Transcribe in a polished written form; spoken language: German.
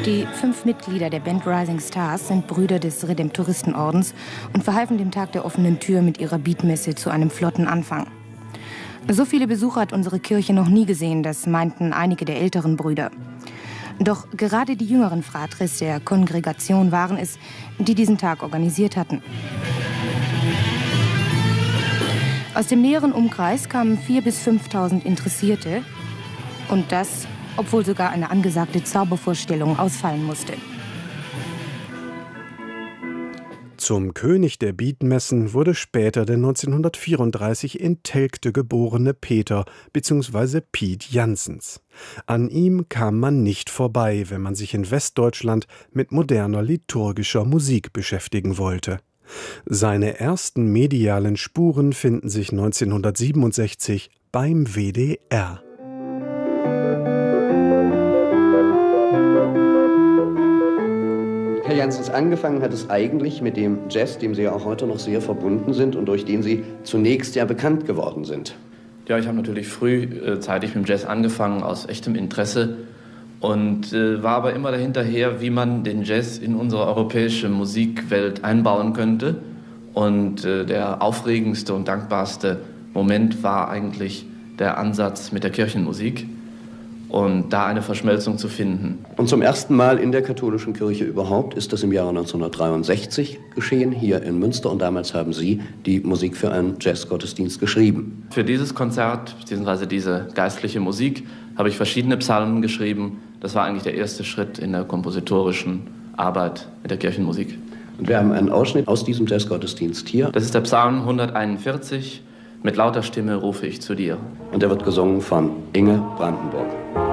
Die 5 Mitglieder der Band Rising Stars sind Brüder des Redemptoristenordens und verhalfen dem Tag der offenen Tür mit ihrer Beatmesse zu einem flotten Anfang. So viele Besucher hat unsere Kirche noch nie gesehen, das meinten einige der älteren Brüder. Doch gerade die jüngeren Fratres der Kongregation waren es, die diesen Tag organisiert hatten. Aus dem näheren Umkreis kamen 4.000 bis 5.000 Interessierte. Und das, obwohl sogar eine angesagte Zaubervorstellung ausfallen musste. Zum König der Beatmessen wurde später der 1934 in Telgte geborene Peter bzw. Piet Janssens. An ihm kam man nicht vorbei, wenn man sich in Westdeutschland mit moderner liturgischer Musik beschäftigen wollte. Seine ersten medialen Spuren finden sich 1967 beim WDR. Herr Janssens, angefangen hat es eigentlich mit dem Jazz, dem Sie ja auch heute noch sehr verbunden sind und durch den Sie zunächst ja bekannt geworden sind. Ja, ich habe natürlich frühzeitig mit dem Jazz angefangen, aus echtem Interesse und war aber immer dahinterher, wie man den Jazz in unsere europäische Musikwelt einbauen könnte. Und der aufregendste und dankbarste Moment war eigentlich der Ansatz mit der Kirchenmusik und da eine Verschmelzung zu finden. Und zum ersten Mal in der katholischen Kirche überhaupt ist das im Jahre 1963 geschehen, hier in Münster. Und damals haben Sie die Musik für einen Jazzgottesdienst geschrieben. Für dieses Konzert, beziehungsweise diese geistliche Musik, habe ich verschiedene Psalmen geschrieben. Das war eigentlich der erste Schritt in der kompositorischen Arbeit mit der Kirchenmusik. Und wir haben einen Ausschnitt aus diesem Jazzgottesdienst hier. Das ist der Psalm 141. Mit lauter Stimme rufe ich zu dir. Und der wird gesungen von Inge Brandenburg.